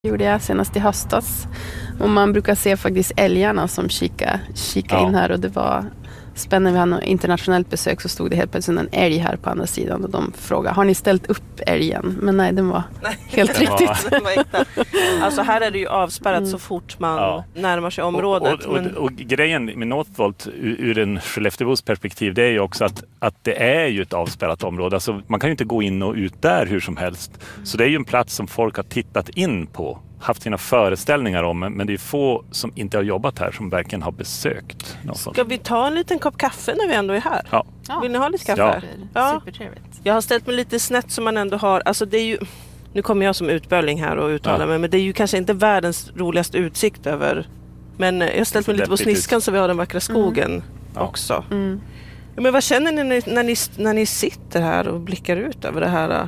Gjorde jag senast i höstas. Och man brukar se faktiskt älgarna som kika in här, och det var spännande. Vi hade något internationellt besök, så stod det helt plötsligt en älg här på andra sidan och de frågade, har ni ställt upp älgen? Men nej, den var helt riktigt. Alltså här är det ju avspärrat så fort man närmar sig området. Och grejen med Northvolt ur en Skellefteås perspektiv, det är ju också att det är ju ett avspärrat område. Alltså man kan ju inte gå in och ut där hur som helst. Så det är ju en plats som folk har tittat in på, haft sina föreställningar om, men det är få som inte har jobbat här som verkligen har besökt. Ska vi ta en liten kopp kaffe när vi ändå är här? Ja. Vill ni ha lite kaffe? Ja. Supertrevligt. Jag har ställt mig lite snett som man ändå har, alltså det är ju, nu kommer jag som utböling här och uttalar mig, men det är ju kanske inte världens roligaste utsikt över, men jag har ställt mig lite på sniskan så vi har den vackra skogen också. Mm. Men vad känner ni när ni sitter här och blickar ut över det här?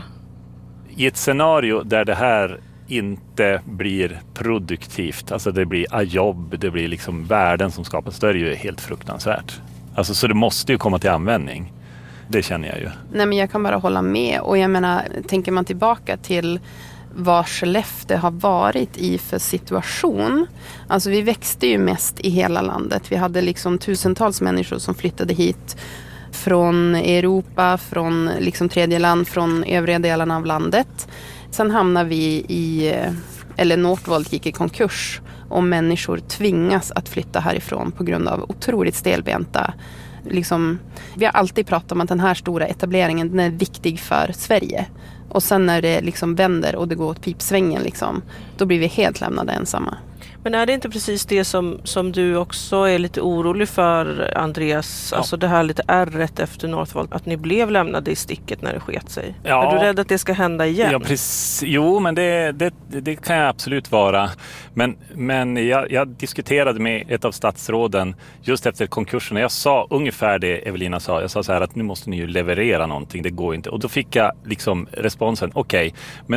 I ett scenario där det här inte blir produktivt, alltså det blir jobb, det blir liksom värden som skapas, då är det ju helt fruktansvärt. Alltså så det måste ju komma till användning. Det känner jag ju. Nej, men jag kan bara hålla med, och jag menar, tänker man tillbaka till vad Skellefteå har varit i för situation. Alltså vi växte ju mest i hela landet. Vi hade liksom tusentals människor som flyttade hit från Europa, från liksom tredje land, från övriga delarna av landet. Sen hamnade vi Northvolt gick i konkurs, och människor tvingas att flytta härifrån på grund av otroligt stelbenta. Liksom, vi har alltid pratat om att den här stora etableringen, den är viktig för Sverige. Och sen när det liksom vänder och det går åt pipsvängen, liksom, då blir vi helt lämnade ensamma. Men är det inte precis det som du också är lite orolig för, Andreas? Ja. Alltså det här lite ärret efter Northvolt, att ni blev lämnade i sticket när det sket sig. Ja. Är du rädd att det ska hända igen? Ja, precis. Jo, men det kan jag absolut vara. Men jag diskuterade med ett av statsråden just efter konkursen. Jag sa ungefär det Evelina sa. Jag sa så här att nu måste ni ju leverera någonting, det går inte. Och då fick jag liksom responsen, okej, men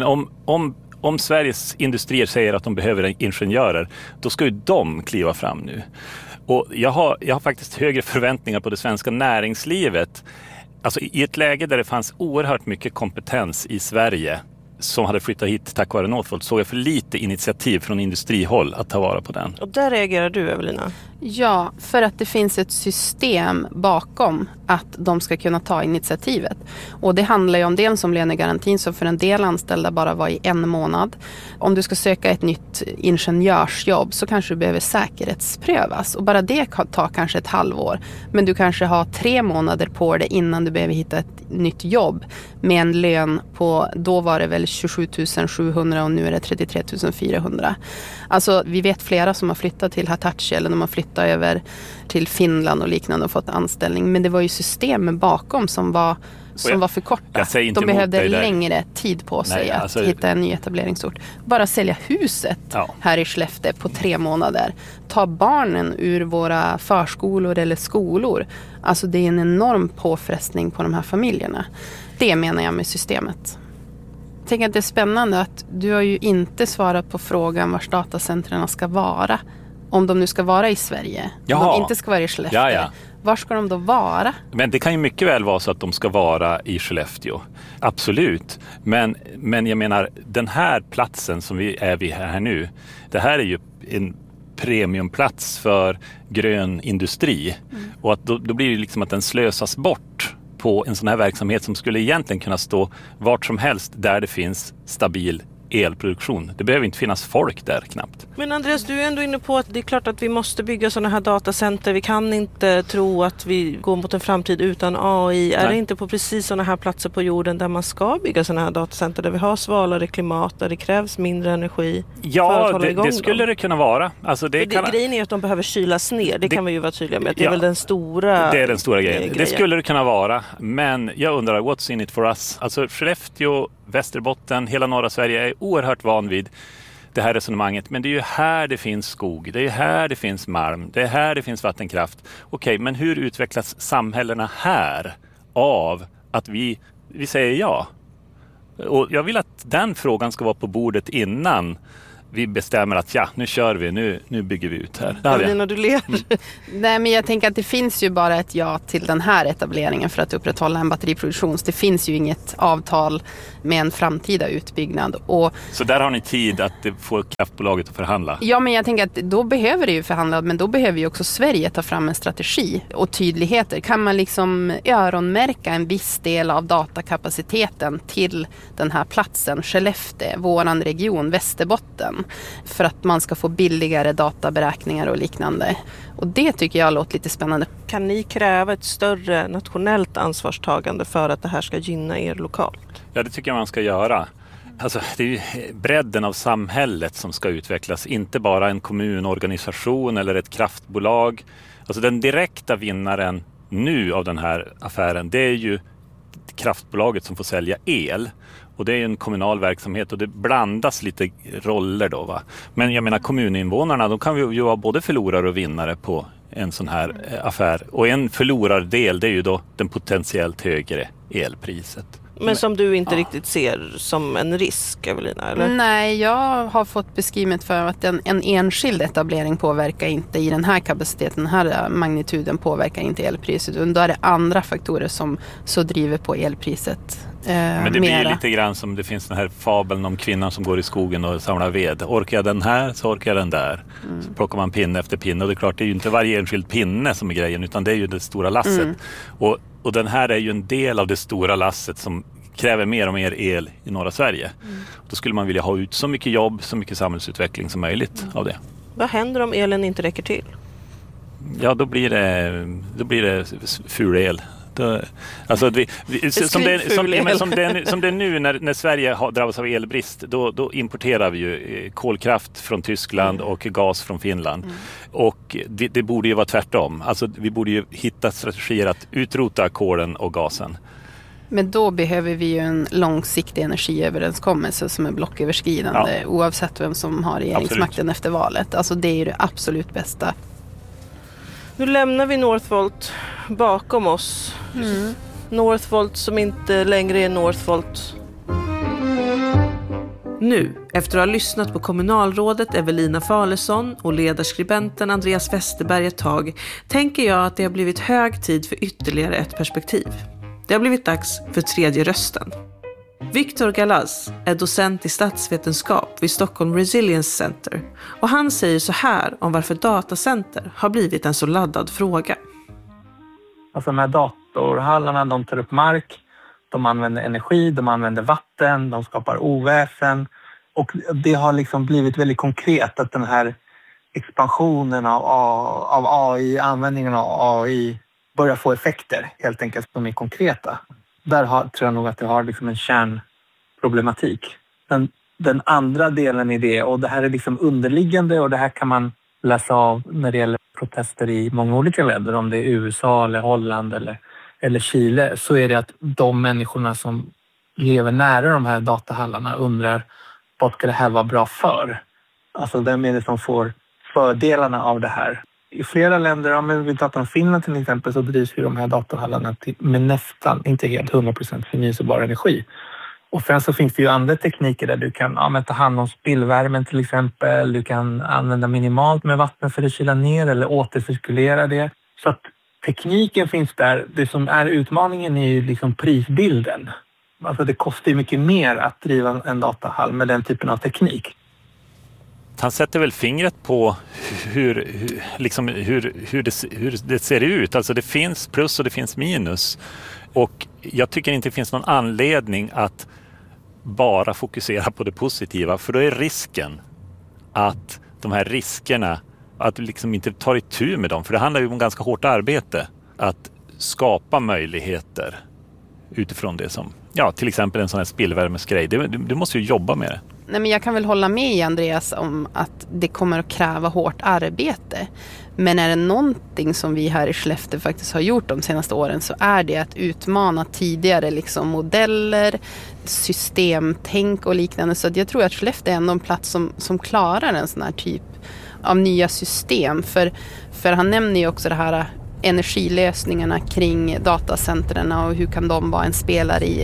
om Sveriges industrier säger att de behöver ingenjörer, då ska ju de kliva fram nu. Och jag har faktiskt högre förväntningar på det svenska näringslivet. Alltså i ett läge där det fanns oerhört mycket kompetens i Sverige som hade flyttat hit tack vare Northvolt, såg jag för lite initiativ från industrihåll att ta vara på den. Och där reagerar du, Evelina? Ja, för att det finns ett system bakom att de ska kunna ta initiativet. Och det handlar ju om dels om lönegarantin som för en del anställda bara var i 1 månad. Om du ska söka ett nytt ingenjörsjobb så kanske du behöver säkerhetsprövas. Och bara det tar kanske ett halvår. Men du kanske har 3 månader på det innan du behöver hitta ett nytt jobb med en lön på, då var det väl 27 700 och nu är det 33 400. Alltså vi vet flera som har flyttat till Hitachi eller de har flyttat över till Finland och liknande och fått anställning. Men det var ju systemen bakom som var för korta. De behövde längre tid på sig att hitta en ny etableringsort. Bara sälja huset här i Skellefteå på 3 månader. Ta barnen ur våra förskolor eller skolor. Alltså det är en enorm påfrestning på de här familjerna. Det menar jag med systemet. Jag tänker att det är spännande att du har ju inte svarat på frågan var datacentren ska vara. Om de nu ska vara i Sverige. Om de inte ska vara i Skellefteå. Ja. Var ska de då vara? Men det kan ju mycket väl vara så att de ska vara i Skellefteå. Absolut. Men jag menar, den här platsen som vi är här nu, det här är ju en premiumplats för grön industri. Och att då blir det liksom att den slösas bort på en sån här verksamhet som skulle egentligen kunna stå vart som helst där det finns stabil elproduktion. Det behöver inte finnas folk där knappt. Men Andreas, du är ändå inne på att det är klart att vi måste bygga sådana här datacenter. Vi kan inte tro att vi går mot en framtid utan AI. Är det inte på precis sådana här platser på jorden där man ska bygga sådana här datacenter, där vi har svalare klimat, där det krävs mindre energi? Ja, det skulle det kunna vara. Alltså grejen är att de behöver kylas ner. Det kan vi ju vara tydliga med. Det är väl den stora... Det är den stora grejen. Det skulle det kunna vara. Men jag undrar, what's in it for us? Alltså Skellefteå, Västerbotten, hela norra Sverige är oerhört van vid det här resonemanget. Men det är ju här det finns skog, det är här det finns malm, det är här det finns vattenkraft. Okej, men hur utvecklas samhällena här av att vi säger ja? Och jag vill att den frågan ska vara på bordet innan vi bestämmer att nu kör vi, nu bygger vi ut här. Evelina, du ler. Nej, men jag tänker att det finns ju bara ett ja till den här etableringen för att upprätthålla en batteriproduktion. Det finns ju inget avtal med en framtida utbyggnad. Så där har ni tid att få kraftbolaget att förhandla? Ja, men jag tänker att då behöver det ju förhandla, men då behöver ju också Sverige ta fram en strategi och tydligheter. Kan man liksom öronmärka en viss del av datakapaciteten till den här platsen, Skellefteå, våran region, Västerbotten, för att man ska få billigare databeräkningar och liknande. Och det tycker jag låter lite spännande. Kan ni kräva ett större nationellt ansvarstagande för att det här ska gynna er lokalt? Ja, det tycker jag man ska göra. Alltså, det är ju bredden av samhället som ska utvecklas, inte bara en kommunorganisation eller ett kraftbolag. Alltså den direkta vinnaren nu av den här affären, det är ju kraftbolaget som får sälja el. Och det är en kommunal verksamhet och det blandas lite roller då, va. Men jag menar kommuninvånarna, de kan ju vara både förlorare och vinnare på en sån här affär. Och en förlorardel, det är ju då den potentiellt högre elpriset. Men som du inte riktigt ser som en risk, Evelina, eller? Nej, jag har fått beskrivet för att en enskild etablering påverkar inte i den här kapaciteten, den här magnituden påverkar inte elpriset. Utan då är det andra faktorer som så driver på elpriset. Men det blir lite grann som det finns den här fabeln om kvinnan som går i skogen och samlar ved. Orkar jag den här så orkar jag den där. Så plockar man pinne efter pinne och det är klart, det är ju inte varje enskild pinne som är grejen utan det är ju det stora lasset. Och den här är ju en del av det stora lasset som kräver mer och mer el i norra Sverige. Då skulle man vilja ha ut så mycket jobb, så mycket samhällsutveckling som möjligt av det. Vad händer om elen inte räcker till? Ja, då blir det ful el. Alltså som det är nu när Sverige drabbas av elbrist, då importerar vi ju kolkraft från Tyskland och gas från Finland. Och det borde ju vara tvärtom. Alltså vi borde ju hitta strategier att utrota kolen och gasen. Men då behöver vi ju en långsiktig energiöverenskommelse som är blocköverskridande oavsett vem som har regeringsmakten efter valet. Alltså det är ju det absolut bästa. Nu lämnar vi Northvolt bakom oss. Northvolt som inte längre är Northvolt. Nu, efter att ha lyssnat på kommunalrådet Evelina Falesson och ledarskribenten Andreas Westerberg ett tag, tänker jag att det har blivit hög tid för ytterligare ett perspektiv. Det har blivit dags för tredje rösten. Victor Galaz är docent i statsvetenskap vid Stockholm Resilience Center och han säger så här om varför datacenter har blivit en så laddad fråga. Alltså de här datorhallarna, de tar upp mark, de använder energi, de använder vatten, de skapar oväsen och det har liksom blivit väldigt konkret att den här expansionen av AI, användningen av AI börjar få effekter helt enkelt som är konkreta. Där tror jag nog att det har liksom en kärnproblematik. Den andra delen i det, och det här är liksom underliggande och det här kan man läsa av när det gäller protester i många olika länder, om det är USA eller Holland eller Chile, så är det att de människorna som lever nära de här datahallarna undrar vad ska det här vara bra för? Alltså vem är det som får fördelarna av det här? I flera länder, om vi pratar om Finland till exempel, så drivs ju de här datorhallarna med nästan, inte helt 100% förnyelsebar energi. Och sen så finns det ju andra tekniker där du kan ta hand om spillvärmen till exempel. Du kan använda minimalt med vatten för att kyla ner eller återcirkulera det. Så att tekniken finns där. Det som är utmaningen är ju liksom prisbilden. Alltså det kostar ju mycket mer att driva en datahall med den typen av teknik. Han sätter väl fingret på hur det ser ut. Alltså det finns plus och det finns minus. Och jag tycker inte det finns någon anledning att bara fokusera på det positiva. För då är risken att de här riskerna, att vi liksom inte tar itu med dem. För det handlar ju om ganska hårt arbete att skapa möjligheter utifrån det som, till exempel en sån här spillvärmesgrej. Du måste ju jobba med det. Nej, men jag kan väl hålla med Andreas om att det kommer att kräva hårt arbete. Men är det någonting som vi här i Skellefteå faktiskt har gjort de senaste åren så är det att utmana tidigare liksom modeller, systemtänk och liknande. Så att jag tror att Skellefteå är ändå en plats som klarar en sån här typ av nya system. För han nämner ju också det här energilösningarna kring datacentren och hur kan de vara en spelare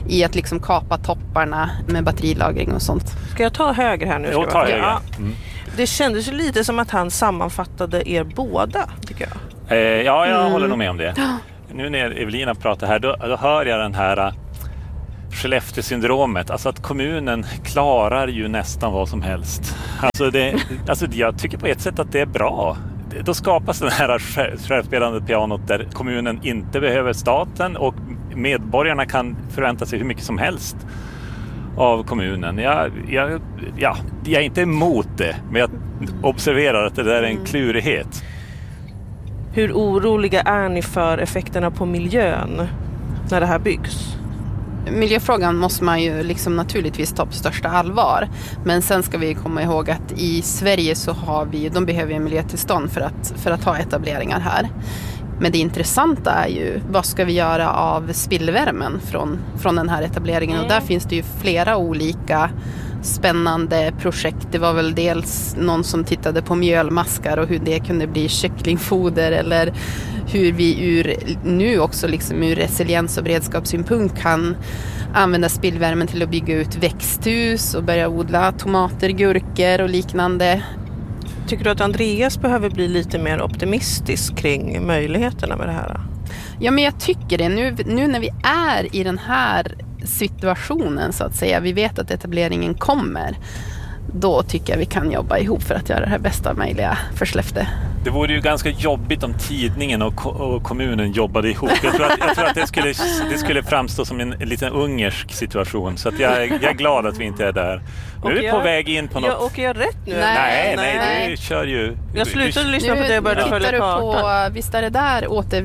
i att liksom kapa topparna med batterilagring och sånt. Ska jag ta höger här nu? Jo, ta höger. Ja. Det kändes ju lite som att han sammanfattade er båda, tycker jag. Ja, jag håller nog med om det. Nu när Evelina pratar här, då hör jag den här Skellefteå-syndromet. Alltså att kommunen klarar ju nästan vad som helst. Alltså jag tycker på ett sätt att det är bra. Då skapas den här självspelande pianot där kommunen inte behöver staten och medborgarna kan förvänta sig hur mycket som helst av kommunen. Jag är inte emot det, men jag observerar att det där är en klurighet. Hur oroliga är ni för effekterna på miljön när det här byggs? Miljöfrågan måste man ju liksom naturligtvis ta på största allvar. Men sen ska vi komma ihåg att i Sverige så de behöver miljötillstånd för att ha etableringar här. Men det intressanta är ju, vad ska vi göra av spillvärmen från den här etableringen? Och där finns det ju flera olika spännande projekt. Det var väl dels någon som tittade på mjölmaskar och hur det kunde bli kycklingfoder, eller hur vi nu också liksom ur resiliens- och beredskapssynpunkt kan använda spillvärmen till att bygga ut växthus och börja odla tomater, gurkor och liknande. Tycker du att Andreas behöver bli lite mer optimistisk kring möjligheterna med det här? Ja, men jag tycker det. Nu när vi är i den här situationen så att säga, vi vet att etableringen kommer, då tycker jag vi kan jobba ihop för att göra det här bästa möjliga för Skellefteå. Det vore ju ganska jobbigt om tidningen och kommunen jobbade ihop. Jag tror att det skulle framstå som en liten ungersk situation, så att jag är glad att vi inte är där. Nu är vi på väg in på något. Åker jag rätt nu? Nej, du kör ju. Jag slutade lyssna på det och började följa kartan. Visst är det där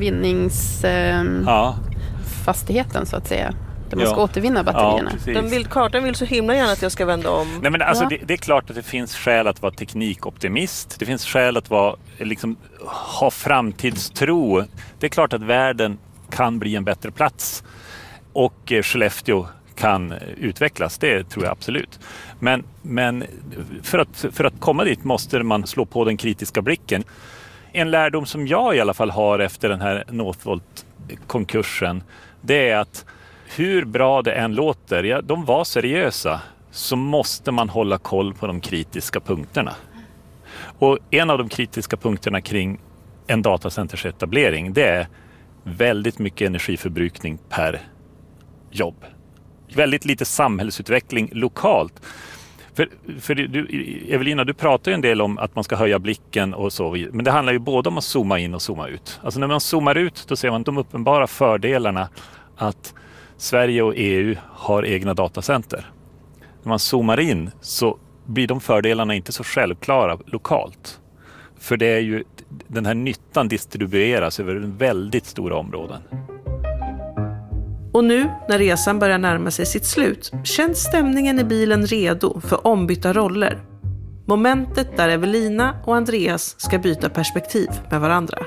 återvinningsfastigheten så att säga. Där man ska återvinna batterierna. Kartan vill så himla gärna att jag ska vända om. Nej, men alltså, det är klart att det finns skäl att vara teknikoptimist. Det finns skäl att ha framtidstro. Det är klart att världen kan bli en bättre plats. Och Skellefteå kan utvecklas, det tror jag absolut. Men för att komma dit måste man slå på den kritiska blicken. En lärdom som jag i alla fall har efter den här Northvolt-konkursen, det är att hur bra det än låter, de var seriösa, så måste man hålla koll på de kritiska punkterna. Och en av de kritiska punkterna kring en datacentersetablering, det är väldigt mycket energiförbrukning per jobb. Väldigt lite samhällsutveckling lokalt. För du, Evelina, du pratar ju en del om att man ska höja blicken och så, men det handlar ju både om att zooma in och zooma ut. Alltså när man zoomar ut, då ser man de uppenbara fördelarna att Sverige och EU har egna datacenter. När man zoomar in så blir de fördelarna inte så självklara lokalt. För det är ju, den här nyttan distribueras över väldigt stora områden. Och nu, när resan börjar närma sig sitt slut, känns stämningen i bilen redo för ombytta roller. Momentet där Evelina och Andreas ska byta perspektiv med varandra.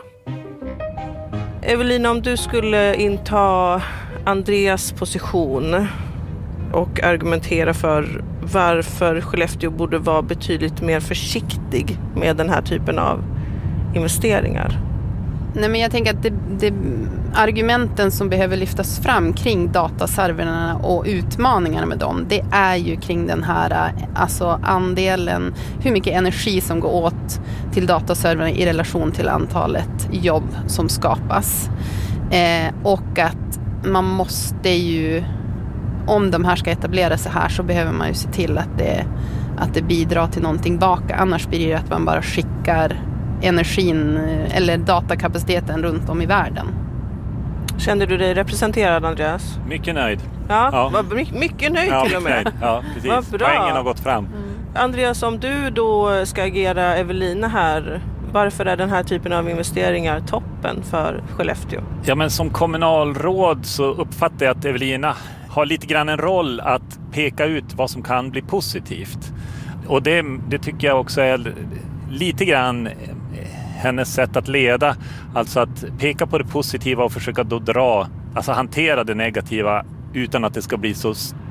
Evelina, om du skulle inta Andreas position och argumentera för varför Skellefteå borde vara betydligt mer försiktig med den här typen av investeringar. Nej, men jag tänker att argumenten som behöver lyftas fram kring dataserverna och utmaningarna med dem, det är ju kring den här andelen, hur mycket energi som går åt till dataserverna i relation till antalet jobb som skapas. Och att man måste ju, om de här ska etablera sig här, så behöver man ju se till att det bidrar till någonting baka. Annars blir det att man bara skickar energin eller datakapaciteten runt om i världen. Kände du dig representerad, Andreas? Mycket nöjd. Ja. Mycket nöjd till och med. Nöjd. Ja, precis. Poängen har gått fram. Andreas, om du då ska agera Evelina här, varför är den här typen av investeringar toppen för Skellefteå? Ja, men som kommunalråd så uppfattar jag att Evelina har lite grann en roll att peka ut vad som kan bli positivt. Och det tycker jag också är lite grann hennes sätt att leda. Alltså att peka på det positiva och försöka då hantera det negativa utan att det ska bli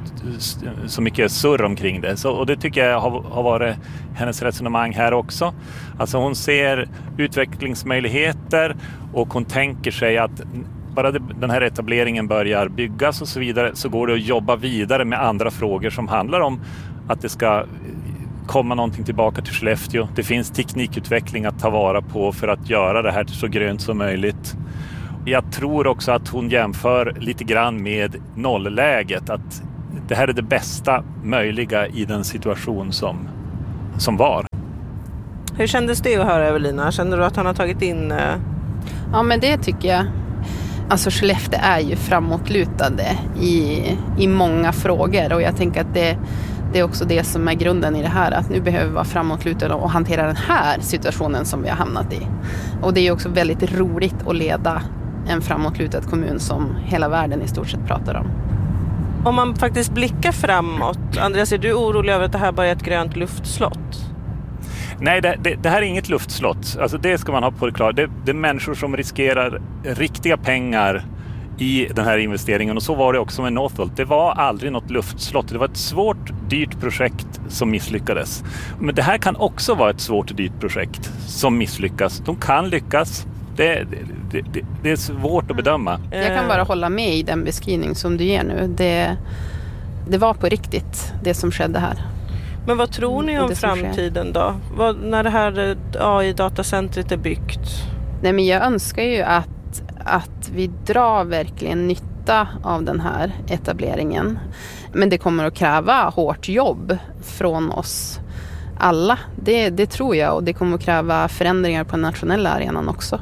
så mycket surr omkring det. Och det tycker jag har varit hennes resonemang här också. Alltså hon ser utvecklingsmöjligheter och hon tänker sig att bara den här etableringen börjar byggas och så vidare, så går det att jobba vidare med andra frågor som handlar om att det ska komma någonting tillbaka till Skellefteå. Det finns teknikutveckling att ta vara på för att göra det här så grönt som möjligt. Jag tror också att hon jämför lite grann med nollläget, att det här är det bästa möjliga i den situation som var. Hur kändes det att höra Evelina? Kände du att han har tagit in... Ja, men det tycker jag. Alltså Skellefteå är ju framåtlutade i många frågor, och jag tänker att det är också det som är grunden i det här, att nu behöver vi vara framåtlutade och hantera den här situationen som vi har hamnat i. Och det är ju också väldigt roligt att leda en framåtlutad kommun som hela världen i stort sett pratar om. Om man faktiskt blickar framåt, Andreas, är du orolig över att det här bara är ett grönt luftslott? Nej, det här är inget luftslott. Alltså det ska man ha på det klart. Det är människor som riskerar riktiga pengar i den här investeringen, och så var det också med Northvolt. Det var aldrig något luftslott. Det var ett svårt, dyrt projekt som misslyckades. Men det här kan också vara ett svårt, dyrt projekt som misslyckas. De kan lyckas. Det är svårt att bedöma. Jag kan bara hålla med i den beskrivning som du ger nu. Det var på riktigt det som skedde här. Men vad tror ni om framtiden då? När det här AI-datacentret är byggt? Nej, men jag önskar ju att vi drar verkligen nytta av den här etableringen. Men det kommer att kräva hårt jobb från oss alla. Det tror jag, och det kommer att kräva förändringar på den nationella arenan också.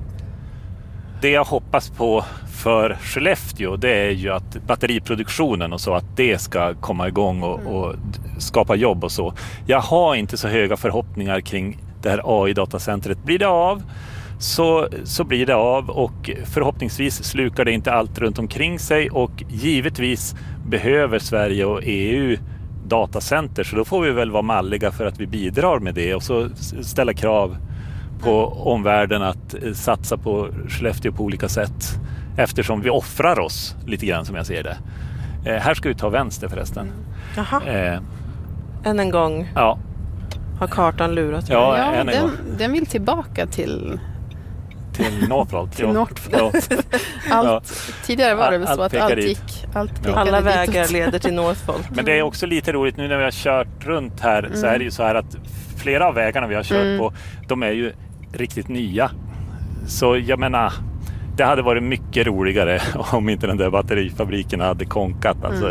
Det jag hoppas på för Skellefteå, det är ju att batteriproduktionen och så, att det ska komma igång och skapa jobb och så. Jag har inte så höga förhoppningar kring det här AI-datacentret. Blir det av så blir det av, och förhoppningsvis slukar det inte allt runt omkring sig, och givetvis behöver Sverige och EU datacenter, så då får vi väl vara malliga för att vi bidrar med det och så ställa krav på omvärlden att satsa på Skellefteå på olika sätt, eftersom vi offrar oss lite grann, som jag ser det. Här ska vi ta vänster förresten. Jaha. Än en gång. Ja. Har kartan lurat? Ja, den vill tillbaka till Northvolt. Till Northvolt. Tidigare var det väl så att alla vägar leder till Northvolt. Men det är också lite roligt nu när vi har kört runt här, så är det ju så här att flera av vägarna vi har kört på, de är ju riktigt nya. Så jag menar, det hade varit mycket roligare om inte den där batterifabriken hade konkat. Alltså,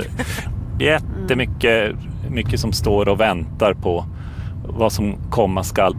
jättemycket som står och väntar på vad som komma skall.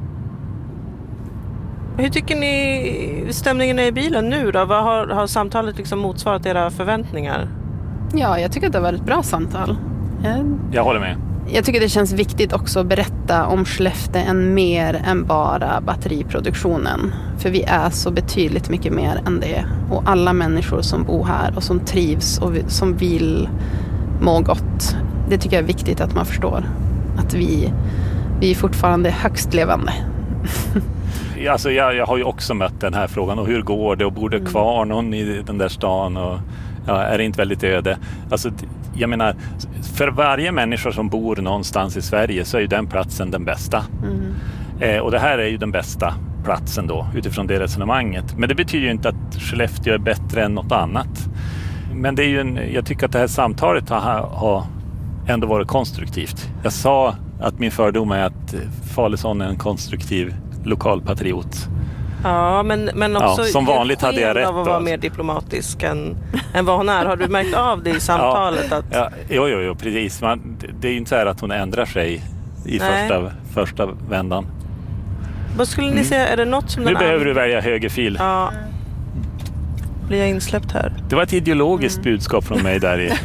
Hur tycker ni stämningen är i bilen nu då? Vad har samtalet liksom motsvarat era förväntningar? Ja, jag tycker att det var ett bra samtal. Jag håller med. Jag tycker det känns viktigt också att berätta om Skellefteå än mer än bara batteriproduktionen. För vi är så betydligt mycket mer än det. Och alla människor som bor här och som trivs och som vill må gott. Det tycker jag är viktigt att man förstår. Att vi är fortfarande högst levande. Alltså jag har ju också mött den här frågan, och hur går det, och bor det kvar någon i den där stan, och är det inte väldigt öde? Alltså, jag menar, för varje människa som bor någonstans i Sverige så är ju den platsen den bästa. Och det här är ju den bästa platsen då, utifrån det resonemanget. Men det betyder ju inte att Skellefteå är bättre än något annat. Men det är ju jag tycker att det här samtalet har ändå varit konstruktivt. Jag sa att min fördom är att Falesson är en konstruktiv lokalpatriot. Ja, men också som vanligt hade jag rätt av att vara mer diplomatisk än vad hon är. Har du märkt av det i samtalet? Jo, precis. Det är ju inte så här att hon ändrar sig i första vändan. Vad skulle ni säga, är det något som nu behöver du välja högerfil. Ja. Blir jag insläppt här? Det var ett ideologiskt budskap från mig där i.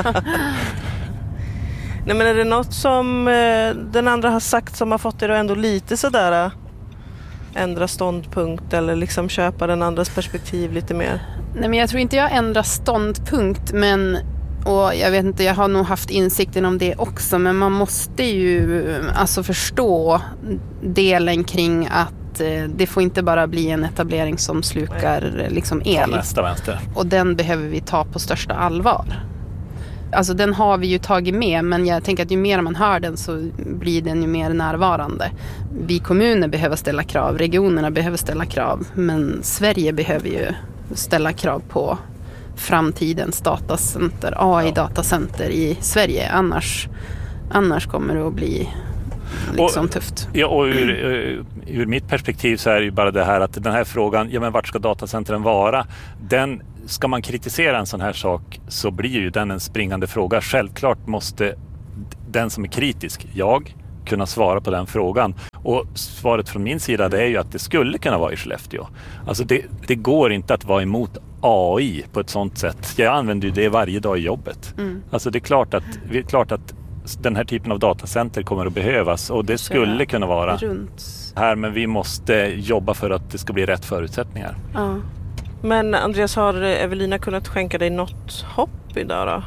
Nej, men är det något som den andra har sagt som har fått er att ändå lite sådär ändra ståndpunkt eller liksom köpa den andras perspektiv lite mer? Nej, men jag tror inte jag ändrar ståndpunkt, men, och jag vet inte, jag har nog haft insikten om det också, men man måste ju alltså förstå delen kring att det får inte bara bli en etablering som slukar liksom el. Nästa vänster. Och den behöver vi ta på största allvar. Alltså den har vi ju tagit med, men jag tänker att ju mer man hör den så blir den ju mer närvarande. Vi kommuner behöver ställa krav, regionerna behöver ställa krav, men Sverige behöver ju ställa krav på framtidens datacenter, AI-datacenter i Sverige. Annars kommer det att bli liksom tufft. Ja, och ur mitt perspektiv så är det ju bara det här att den här frågan, men vart ska datacentren vara? Ska man kritisera en sån här sak så blir ju den en springande fråga. Självklart måste den som är kritisk, jag, kunna svara på den frågan. Och svaret från min sida det är ju att det skulle kunna vara i Skellefteå. Alltså det går inte att vara emot AI på ett sånt sätt. Jag använder ju det varje dag i jobbet. Alltså det är klart att den här typen av datacenter kommer att behövas och det skulle kunna vara här, men vi måste jobba för att det ska bli rätt förutsättningar. Ja. Men Andreas, har Evelina kunnat skänka dig något hopp idag då?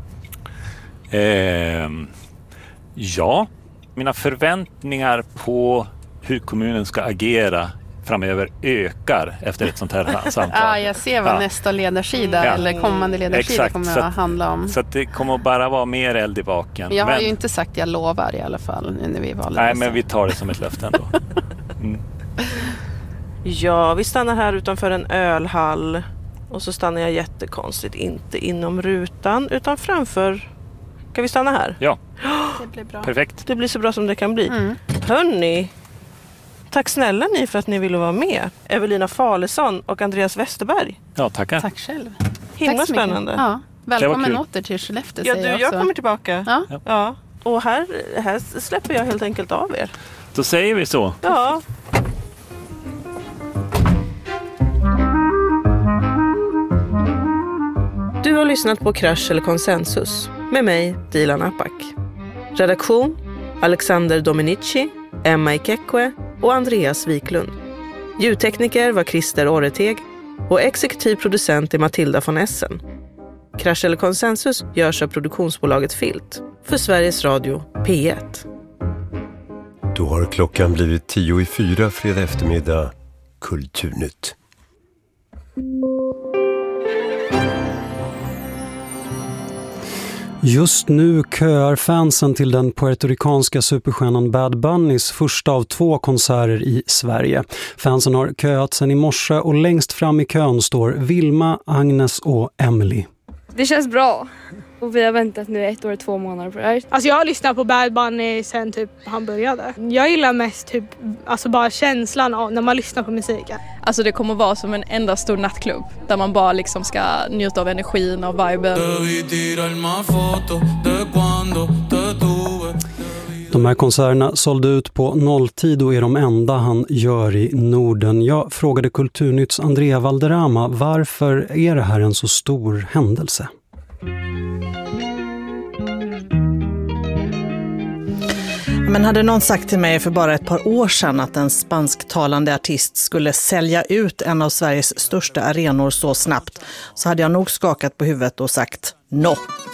Ja, mina förväntningar på hur kommunen ska agera framöver ökar efter ett sånt här samtal. Ja, jag ser vad nästa ledarsida eller kommande ledarsida kommer att handla om. Så att det kommer att bara vara mer eld i baken. Jag har ju inte sagt jag lovar i alla fall när vi valde. Nej, men vi tar det som ett löfte ändå. Ja, vi stannar här utanför en ölhall och så stannar jag jättekonstigt inte inom rutan utan framför. Kan vi stanna här? Ja, det blir bra. Perfekt. Det blir så bra som det kan bli. Hörni, tack snälla ni för att ni ville vara med. Evelina Falesson och Andreas Westerberg. Ja, tackar. Tack själv. Himla spännande. Ja, välkommen åter till Skellefteå. Ja, jag kommer tillbaka. Ja. Och här släpper jag helt enkelt av er. Då säger vi så. Ja. Du har lyssnat på Krasch eller konsensus med mig, Dilan Apak. Redaktion Alexander Dominici, Emma Ikekwe och Andreas Wiklund. Ljudtekniker var Christer Orreteg och exekutiv producent är Matilda von Essen. Krasch eller konsensus görs av produktionsbolaget Filt för Sveriges Radio P1. Då har klockan blivit 3:50 fredag eftermiddag. Kulturnytt. Just nu köar fansen till den puertoricanska superstjärnan Bad Bunnys första av 2 konserter i Sverige. Fansen har köat sedan i morse och längst fram i kön står Vilma, Agnes och Emily. Det känns bra. Och vi har väntat nu 1 år och 2 månader på det här. Alltså jag har lyssnat på Bad Bunny sen typ han började. Jag gillar mest typ, alltså bara känslan av när man lyssnar på musiken. Alltså det kommer vara som en enda stor nattklubb där man bara liksom ska njuta av energin och viben. De här konserterna sålde ut på nolltid och är de enda han gör i Norden. Jag frågade Kulturnytts Andrea Valderrama varför är det här en så stor händelse? Men hade någon sagt till mig för bara ett par år sedan att en spansktalande artist skulle sälja ut en av Sveriges största arenor så snabbt så hade jag nog skakat på huvudet och sagt no.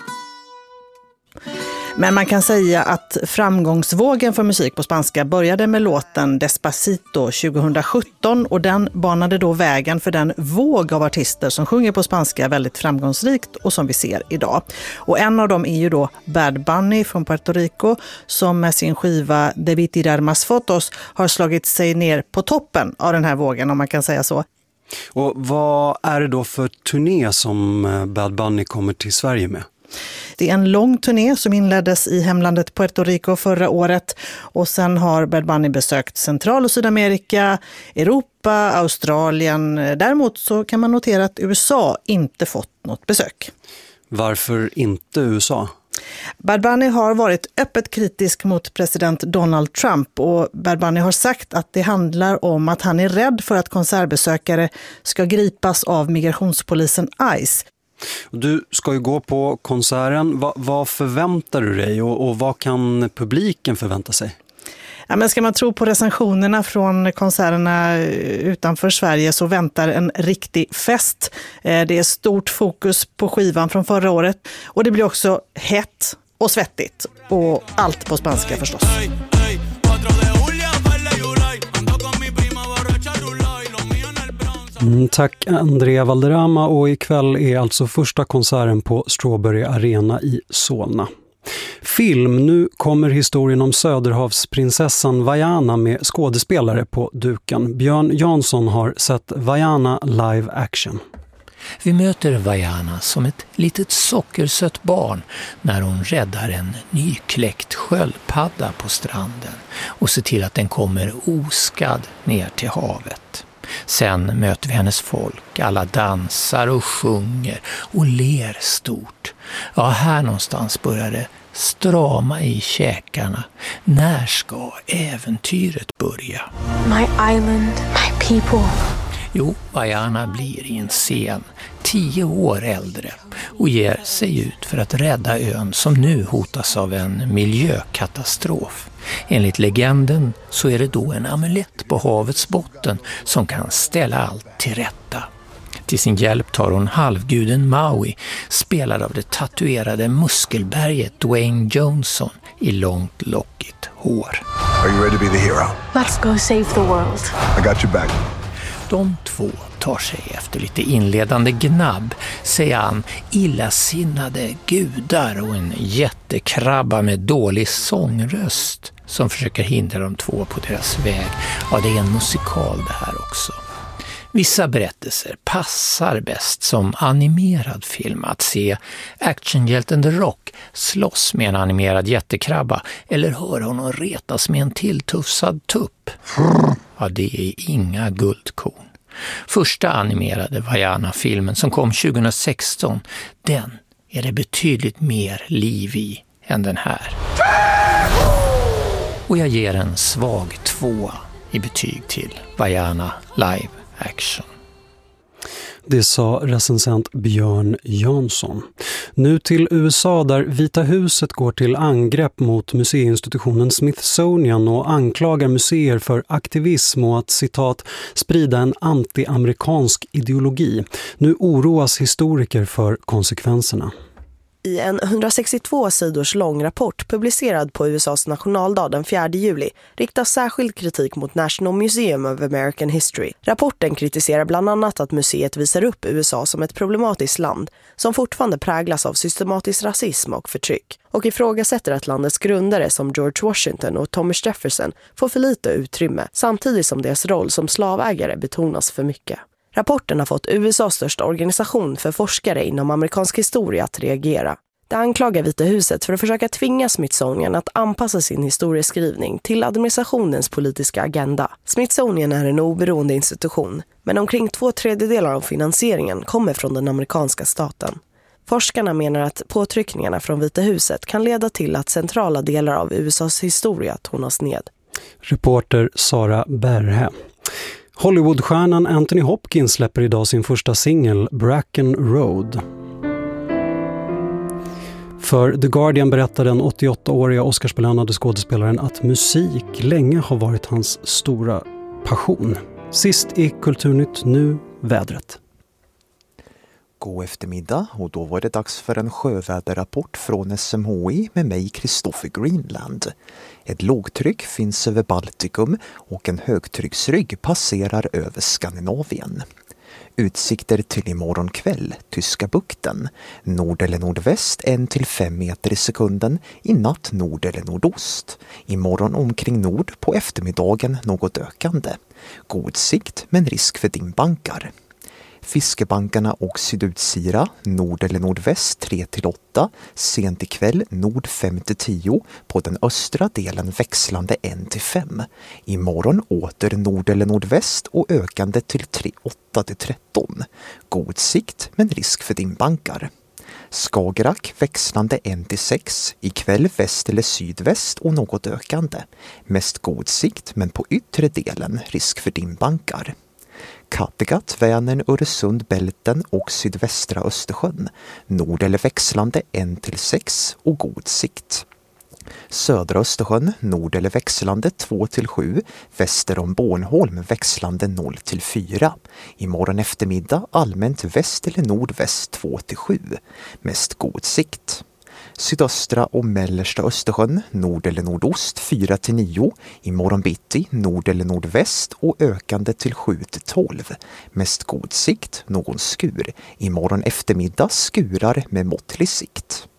Men man kan säga att framgångsvågen för musik på spanska började med låten Despacito 2017 och den banade då vägen för den våg av artister som sjunger på spanska väldigt framgångsrikt och som vi ser idag. Och en av dem är ju då Bad Bunny från Puerto Rico som med sin skiva Debí tirar más fotos har slagit sig ner på toppen av den här vågen om man kan säga så. Och vad är det då för turné som Bad Bunny kommer till Sverige med? Det är en lång turné som inleddes i hemlandet Puerto Rico förra året och sen har Bad Bunny besökt Central- och Sydamerika, Europa, Australien. Däremot så kan man notera att USA inte fått något besök. Varför inte USA? Bad Bunny har varit öppet kritisk mot president Donald Trump och Bad Bunny har sagt att det handlar om att han är rädd för att konsertbesökare ska gripas av migrationspolisen ICE. Du ska ju gå på konserten. Vad förväntar du dig och vad kan publiken förvänta sig? Ja, men ska man tro på recensionerna från konserterna utanför Sverige så väntar en riktig fest. Det är stort fokus på skivan från förra året och det blir också hett och svettigt och allt på spanska förstås. Tack Andrea Valderrama och ikväll är alltså första konserten på Strawberry Arena i Solna. Film, nu kommer historien om Söderhavsprinsessan Vaiana med skådespelare på duken. Björn Jansson har sett Vaiana live action. Vi möter Vaiana som ett litet sockersött barn när hon räddar en nykläckt sköldpadda på stranden och ser till att den kommer oskadd ner till havet. Sen möter vi hennes folk. Alla dansar och sjunger och ler stort. Ja, här någonstans börjar det strama i käkarna. När ska äventyret börja? My island, my people. Jo, Vaiana blir i en scen 10 år äldre och ger sig ut för att rädda ön som nu hotas av en miljökatastrof. Enligt legenden så är det då en amulett på havets botten som kan ställa allt till rätta. Till sin hjälp tar hon halvguden Maui, spelad av det tatuerade muskelberget Dwayne Johnson i långt lockigt hår. Are you ready to be the hero? Let's go save the world. I got your back. De två tar sig efter lite inledande gnabb sig an illasinnade gudar och en jättekrabba med dålig sångröst som försöker hindra de två på deras väg. Ja, det är en musikal det här också. Vissa berättelser passar bäst som animerad film, att se actionhjälten The Rock slåss med en animerad jättekrabba eller höra honom retas med en tilltufsad tupp. Ja, det är inga guldkorn. Första animerade Vaiana-filmen som kom 2016, den är det betydligt mer liv i än den här. Och jag ger en svag 2 i betyg till Vaiana Live Action. Det sa recensent Björn Jansson. Nu till USA där Vita huset går till angrepp mot museiinstitutionen Smithsonian och anklagar museer för aktivism och att, citat, sprida en anti-amerikansk ideologi. Nu oroas historiker för konsekvenserna. I en 162 sidors lång rapport publicerad på USAs nationaldag den 4 juli riktas särskild kritik mot National Museum of American History. Rapporten kritiserar bland annat att museet visar upp USA som ett problematiskt land som fortfarande präglas av systematisk rasism och förtryck och ifrågasätter att landets grundare som George Washington och Thomas Jefferson får för lite utrymme samtidigt som deras roll som slavägare betonas för mycket. Rapporten har fått USAs största organisation för forskare inom amerikansk historia att reagera. Det anklagar Vita huset för att försöka tvinga Smithsonian att anpassa sin historieskrivning till administrationens politiska agenda. Smithsonian är en oberoende institution, men omkring 2/3 av finansieringen kommer från den amerikanska staten. Forskarna menar att påtryckningarna från Vita huset kan leda till att centrala delar av USAs historia tonas ned. Reporter Sara Berhe. Hollywoodstjärnan Anthony Hopkins släpper idag sin första singel Bracken Road. För The Guardian berättade den 88-åriga Oscarsbelönade skådespelaren att musik länge har varit hans stora passion. Sist i Kulturnytt, nu vädret. God eftermiddag och då var det dags för en sjöväderrapport från SMHI med mig Kristoffer Greenland. Ett lågtryck finns över Baltikum och en högtrycksrygg passerar över Skandinavien. Utsikter till imorgon kväll, Tyska bukten. Nord eller nordväst 1-5 meter i sekunden, i natt nord eller nordost. Imorgon omkring nord, på eftermiddagen något ökande. God sikt men risk för dimbankar. Fiskebankarna och sydutsira, nord eller nordväst 3-8, sent ikväll nord 5-10, på den östra delen växlande 1-5. Imorgon åter nord eller nordväst och ökande till 8-13. God sikt men risk för dimbankar. Skagerrak växlande 1-6, ikväll väst eller sydväst och något ökande. Mest god sikt men på yttre delen risk för dimbankar. Kattegatt, Vänern, Öresund, Bälten och sydvästra Östersjön. Nord eller växlande 1-6 och god sikt. Södra Östersjön, nord eller växlande 2-7, väster om Bornholm växlande 0-4. Imorgon eftermiddag allmänt väst eller nordväst 2-7, mest god sikt. Sydöstra och mellersta Östersjön, nord eller nordost 4-9, imorgon bitti nord eller nordväst och ökande till 7-12, mest god sikt, någon skur. Imorgon eftermiddag skurar med måttlig sikt.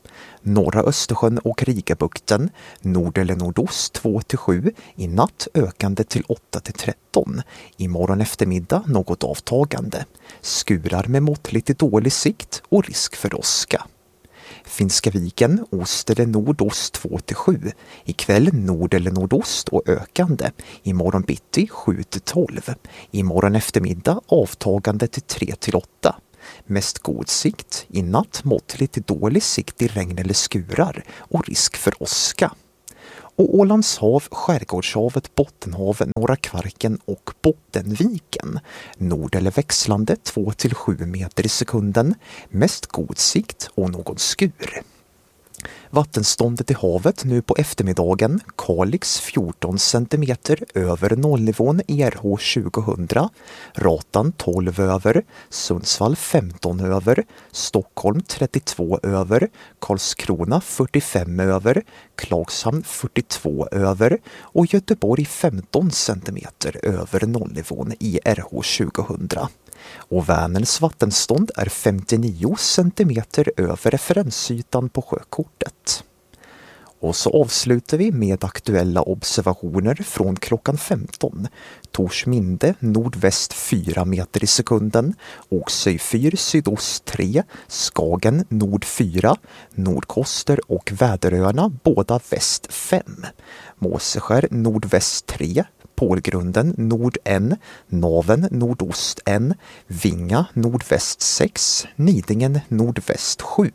Norra Östersjön och Rigabukten, nord eller nordost 2-7, i natt ökande till 8-13. Imorgon eftermiddag något avtagande. Skurar med måttligt till dålig sikt och risk för åska. Finska viken, ost eller nordost 2-7. Ikväll nord eller nordost och ökande. Imorgon bitti 7-12. Imorgon eftermiddag avtagande till 3-8. Mest god sikt, i natt måttligt till dålig sikt i regn eller skurar och risk för åska. Och Ålands hav, Skärgårdshavet, Bottenhavet, Norra Kvarken och Bottenviken. Nord eller växlande 2-7 meter i sekunden. Mest god sikt och någon skur. Vattenståndet i havet nu på eftermiddagen, Kalix 14 cm över nollnivån i RH 2000, Ratan 12 över, Sundsvall 15 över, Stockholm 32 över, Karlskrona 45 över, Klagshamn 42 över och Göteborg 15 cm över nollnivån i RH 2000. Och Vänerns vattenstånd är 59 cm över referensytan på sjökortet. Och så avslutar vi med aktuella observationer från klockan 15. Torsminde nordväst 4 meter i sekunden, Oxöj 4 sydost 3, Skagen nord 4, Nordkoster och Väderöarna båda väst 5, Måseskär nordväst 3, Pålgrunden nord 1, Naven nordost 1, Vinga nordväst 6, Nidingen nordväst 7.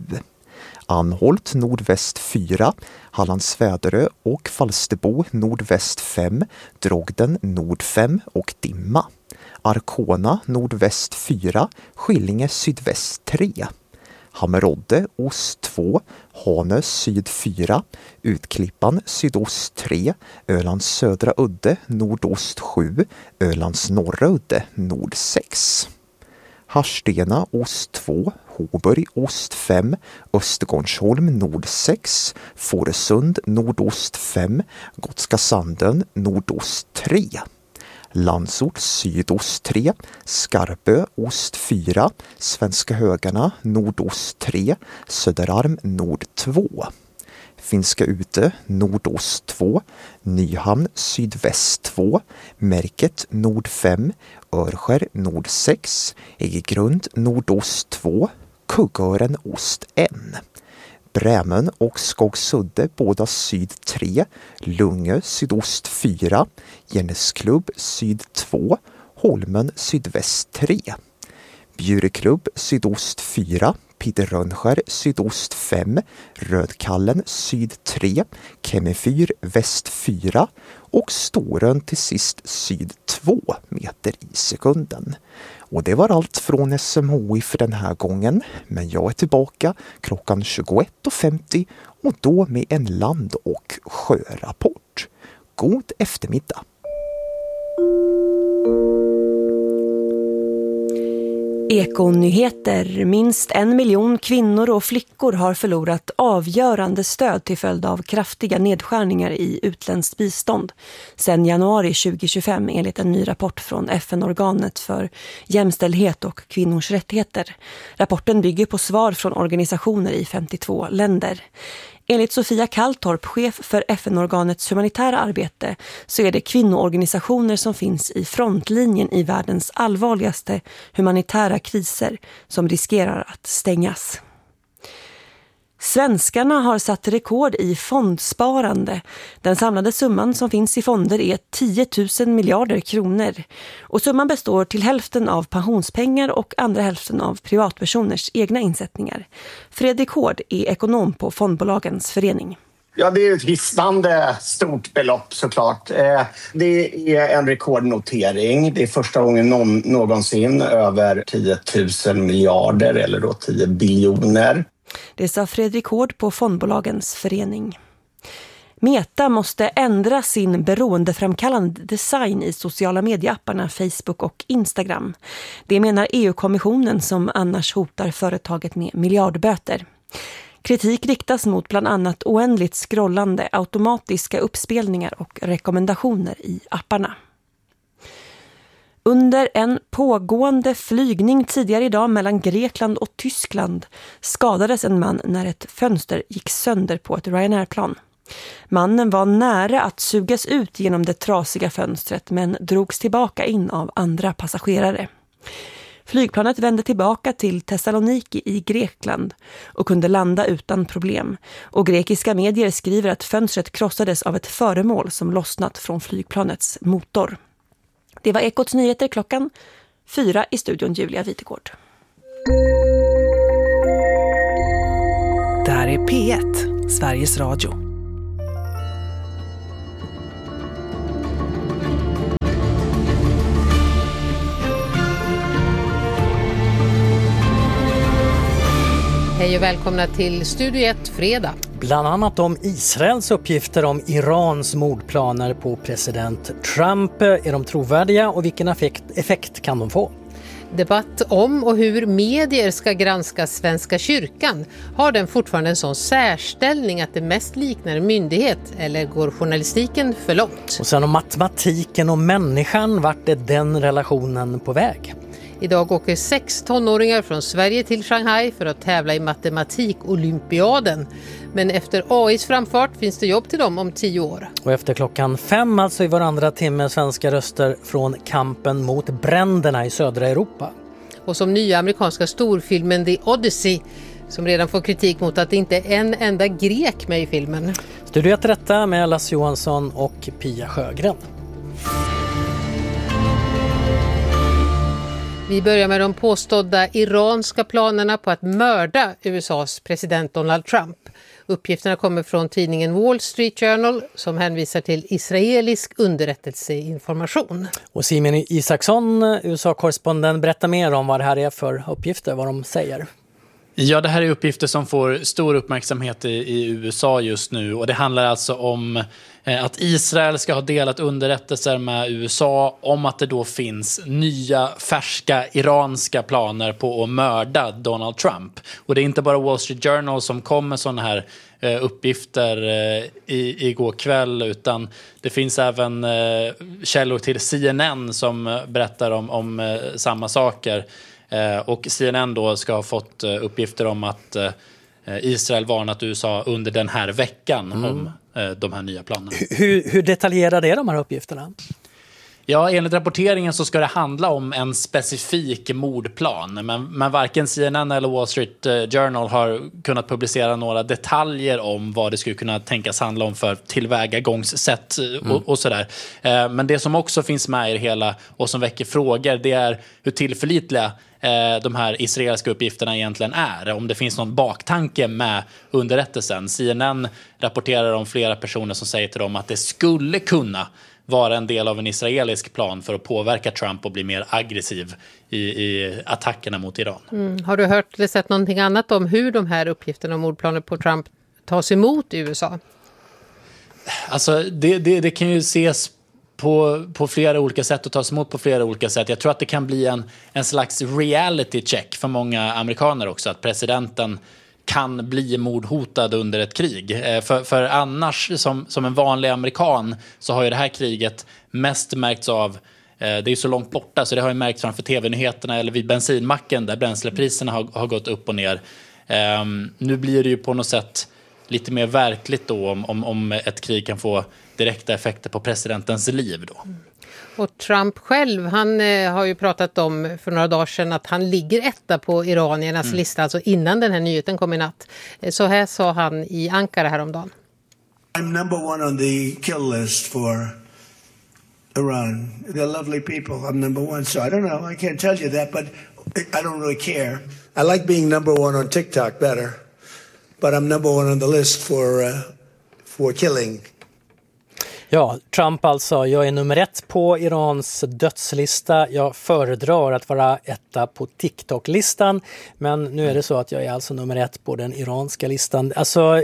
Anholt nordväst 4, Hallands Väderö och Falsterbo nordväst 5, Drogden nord 5 och Dimma. Arkona nordväst 4, Skillinge sydväst 3. Hammerodde ost 2, Hanö syd 4, Utklippan sydost 3, Ölands södra udde nordost 7, Ölands norra udde nord 6. Harstena ost 2, Hoburg ost 5, Östergårdsholm nord 6, Fårösund nordost 5, Gotska Sandön nordost 3. Landsort sydost 3, Skarpö ost 4, Svenska Högarna nordost 3, Söderarm nord 2. Finska Ute nordost 2, Nyhamn sydväst 2, Märket nord 5, Örskär nord 6, Egegrund nordost 2, Kuggören ost 1. Brämön och Skogsudde båda syd 3, Lungö sydost 4, Gennesklubb syd 2, Holmen sydväst 3. Bjureklubb sydost 4, Piterrönskär sydost 5, Rödkallen syd 3, Kemmefyr väst 4 och Storön till sist syd 2 meter i sekunden. Och det var allt från SMHI för den här gången, men jag är tillbaka klockan 21.50 och då med en land- och sjörapport. God eftermiddag! Ekonyheter. Minst 1 miljon kvinnor och flickor har förlorat avgörande stöd till följd av kraftiga nedskärningar i utländskt bistånd sedan januari 2025 enligt en ny rapport från FN-organet för jämställdhet och kvinnors rättigheter. Rapporten bygger på svar från organisationer i 52 länder. Enligt Sofia Kalltorp, chef för FN-organets humanitära arbete, så är det kvinnoorganisationer som finns i frontlinjen i världens allvarligaste humanitära kriser som riskerar att stängas. Svenskarna har satt rekord i fondsparande. Den samlade summan som finns i fonder är 10 000 miljarder kronor. Och summan består till hälften av pensionspengar och andra hälften av privatpersoners egna insättningar. Fredrik Hård är ekonom på Fondbolagens förening. Ja, det är ett hisnande stort belopp såklart. Det är en rekordnotering. Det är första gången någonsin över 10 000 miljarder eller då 10 biljoner. Det sa Fredrik Hård på Fondbolagens förening. Meta måste ändra sin beroendeframkallande design i sociala medieapparna Facebook och Instagram. Det menar EU-kommissionen som annars hotar företaget med miljardböter. Kritik riktas mot bland annat oändligt scrollande, automatiska uppspelningar och rekommendationer i apparna. Under en pågående flygning tidigare idag mellan Grekland och Tyskland skadades en man när ett fönster gick sönder på ett Ryanair-plan. Mannen var nära att sugas ut genom det trasiga fönstret men drogs tillbaka in av andra passagerare. Flygplanet vände tillbaka till Thessaloniki i Grekland och kunde landa utan problem. Och grekiska medier skriver att fönstret krossades av ett föremål som lossnat från flygplanets motor. Det var Ekots nyheter 4:00 i studion Julia Vitegård. Det här är P1, Sveriges Radio. Hej och välkomna till Studio 1 fredag. Bland annat om Israels uppgifter om Irans mordplaner på president Trump. Är de trovärdiga och vilken effekt kan de få? Debatt om och hur medier ska granska Svenska kyrkan. Har den fortfarande en sån särställning att det mest liknar en myndighet eller går journalistiken för långt? Och sen om matematiken och människan, vart är den relationen på väg? Idag åker 6 tonåringar från Sverige till Shanghai för att tävla i matematik-olympiaden. Men efter AIs framfart finns det jobb till dem om 10 år. Och efter 5:00, alltså i varandra timme, svenska röster från kampen mot bränderna i södra Europa. Och som nya amerikanska storfilmen The Odyssey, som redan får kritik mot att det inte är en enda grek med i filmen. Studio 1 rätta med Lasse Johansson och Pia Sjögren. Vi börjar med de påstådda iranska planerna på att mörda USAs president Donald Trump. Uppgifterna kommer från tidningen Wall Street Journal som hänvisar till israelisk underrättelseinformation. Och Simen Isaksson, USA-korrespondent, berättar mer om vad det här är för uppgifter, vad de säger. Ja, det här är uppgifter som får stor uppmärksamhet i USA just nu, och det handlar alltså om att Israel ska ha delat underrättelser med USA om att det då finns nya färska iranska planer på att mörda Donald Trump. Och det är inte bara Wall Street Journal som kom med sådana här uppgifter igår kväll, utan det finns även källor till CNN som berättar om samma saker. Och CNN då ska ha fått uppgifter om att Israel varnat USA under den här veckan om de här nya planerna. Hur detaljerade är de här uppgifterna? Ja, enligt rapporteringen så ska det handla om en specifik mordplan. Men varken CNN eller Wall Street Journal har kunnat publicera några detaljer om vad det skulle kunna tänkas handla om för tillvägagångssätt och sådär. Men det som också finns med i det hela och som väcker frågor, det är hur tillförlitliga de här israeliska uppgifterna egentligen är. Om det finns någon baktanke med underrättelsen. CNN rapporterar om flera personer som säger till dem att det skulle kunna vara en del av en israelisk plan för att påverka Trump och bli mer aggressiv i attackerna mot Iran. Har du hört eller sett någonting annat om hur de här uppgifterna om mordplaner på Trump tas emot i USA? Alltså det kan ju ses på flera olika sätt och tas emot på flera olika sätt. Jag tror att det kan bli en slags reality check för många amerikaner också, att presidenten kan bli mordhotad under ett krig. För annars, som en vanlig amerikan, så har ju det här kriget mest märkts av, det är ju så långt borta, så det har ju märkts framför tv-nyheterna eller vid bensinmacken där bränslepriserna har gått upp och ner. Nu blir det ju på något sätt lite mer verkligt då om ett krig kan få direkta effekter på presidentens liv då. Och Trump själv, han har ju pratat om för några dagar sedan att han ligger etta på iraniernas lista, alltså innan den här nyheten kom i natt. Så här sa han i Ankara häromdagen. I'm number one on the kill list for Iran. They're lovely people. I'm number one. So I don't know. I can't tell you that, but I don't really care. I like being number one on TikTok better, but I'm number one on the list for killing. Ja, Trump alltså, jag är nummer 1 på Irans dödslista. Jag föredrar att vara etta på TikTok-listan. Men nu är det så att jag är alltså nummer 1 på den iranska listan. Alltså,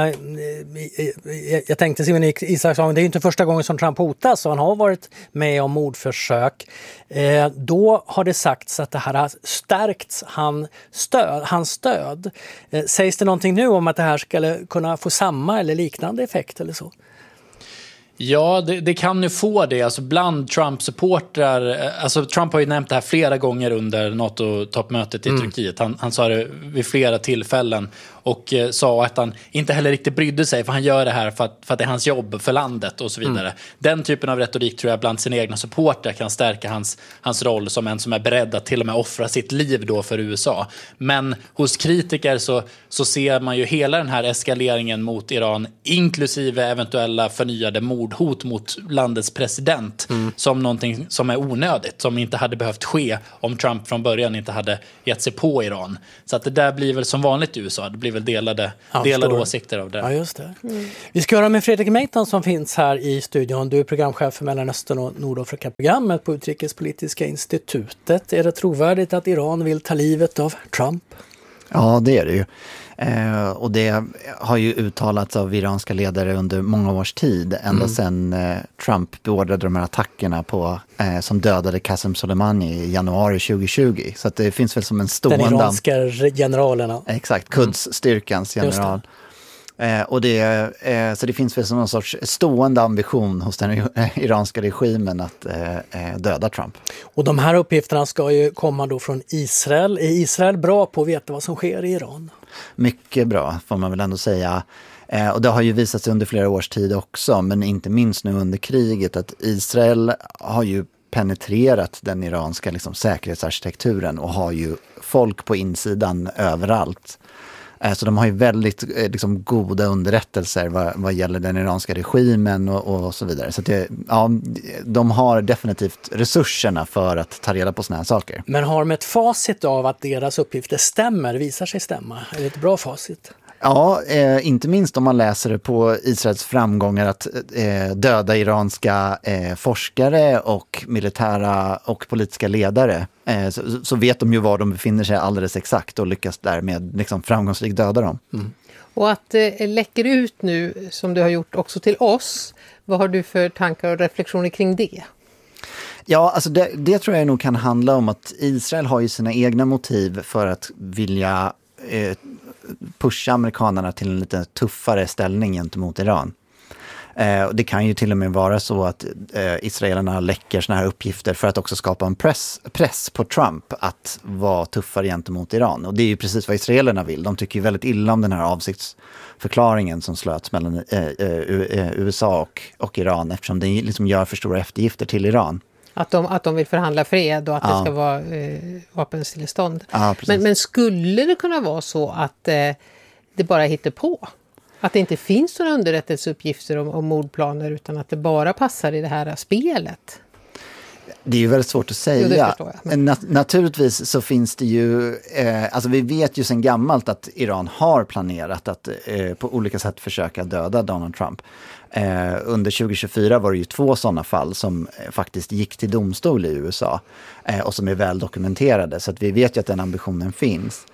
jag tänkte Simon Isaksson, det är ju inte första gången som Trump hotas, så han har varit med om mordförsök. Då har det sagts att det här har stärkt hans stöd. Sägs det någonting nu om att det här skulle kunna få samma eller liknande effekt eller så? Ja, det kan ju få det. Alltså bland Trump-supportrar, alltså Trump har ju nämnt det här flera gånger under NATO-toppmötet i Turkiet. Han sa det vid flera tillfällen och sa att han inte heller riktigt brydde sig, för han gör det här för att det är hans jobb för landet och så vidare. Den typen av retorik tror jag bland sina egna supportrar kan stärka hans roll som en som är beredd att till och med offra sitt liv då för USA. Men hos kritiker så ser man ju hela den här eskaleringen mot Iran, inklusive eventuella förnyade mordhot mot landets president, som någonting som är onödigt, som inte hade behövt ske om Trump från början inte hade gett sig på Iran. Så att det där blir väl som vanligt i USA. Det blir väl delade åsikter av det. Ja, just det. Vi ska höra med Fredrik Meitan som finns här i studion. Du är programchef för Mellanöstern och Nordafrika-programmet på Utrikespolitiska institutet. Är det trovärdigt att Iran vill ta livet av Trump? Ja, det är det ju. Och det har ju uttalats av iranska ledare under många års tid, ända sedan Trump beordrade de här attackerna som dödade Qasem Soleimani i januari 2020. Så att det finns väl som en stående... Den iranska generalerna. Exakt, Quds-styrkans general. Så det finns väl som någon sorts stående ambition hos den iranska regimen att döda Trump. Och de här uppgifterna ska ju komma då från Israel. Är Israel bra på att veta vad som sker i Iran? Mycket bra, får man väl ändå säga. Och det har ju visat sig under flera års tid också, men inte minst nu under kriget, att Israel har ju penetrerat den iranska säkerhetsarkitekturen och har ju folk på insidan överallt. Så de har ju väldigt goda underrättelser vad gäller den iranska regimen och så vidare. Så de har definitivt resurserna för att ta reda på såna här saker. Men har de ett facit av att deras uppgifter visar sig stämma? Är det ett bra facit? Ja, inte minst om man läser det på Israels framgångar att döda iranska forskare och militära och politiska ledare. Så vet de ju var de befinner sig alldeles exakt och lyckas därmed framgångsrikt döda dem. Och att det läcker ut nu, som du har gjort också till oss, vad har du för tankar och reflektioner kring det? Ja, alltså det tror jag nog kan handla om att Israel har ju sina egna motiv för att vilja pusha amerikanerna till en lite tuffare ställning gentemot Iran. Det kan ju till och med vara så att israelerna läcker såna här uppgifter för att också skapa en press på Trump att vara tuffare gentemot Iran. Och det är ju precis vad israelerna vill. De tycker ju väldigt illa om den här avsiktsförklaringen som slöts mellan USA och Iran, eftersom det gör för stora eftergifter till Iran. Att de vill förhandla fred och att det ska vara vapenstillestånd. Men skulle det kunna vara så att det bara hittar på? Att det inte finns några underrättelseuppgifter om mordplaner, utan att det bara passar i det här spelet? Det är ju väldigt svårt att säga. Jo, men naturligtvis så finns det ju, vi vet ju sedan gammalt att Iran har planerat att på olika sätt försöka döda Donald Trump. Under 2024 var det ju 2 sådana fall som faktiskt gick till domstol i USA och som är väl dokumenterade, så att vi vet ju att den ambitionen finns.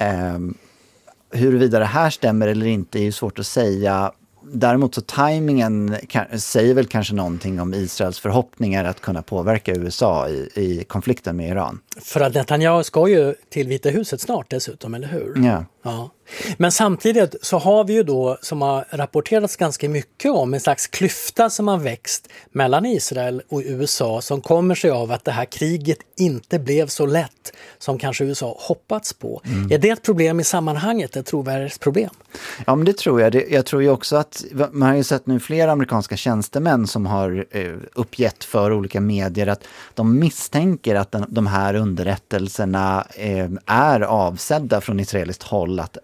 Huruvida det här stämmer eller inte är ju svårt att säga. Däremot så tajmingen säger väl kanske någonting om Israels förhoppningar att kunna påverka USA i konflikten med Iran. För att Netanyahu ska ju till Vita huset snart dessutom, eller hur? Ja. Men samtidigt så har vi ju då, som har rapporterats ganska mycket om, en slags klyfta som har växt mellan Israel och USA, som kommer sig av att det här kriget inte blev så lätt som kanske USA hoppats på. Är det ett problem i sammanhanget, ett trovärdighetsproblem? Ja, men det tror jag. Jag tror ju också att man har ju sett nu flera amerikanska tjänstemän som har uppgett för olika medier att de misstänker att de här underrättelserna är avsedda från israeliskt håll att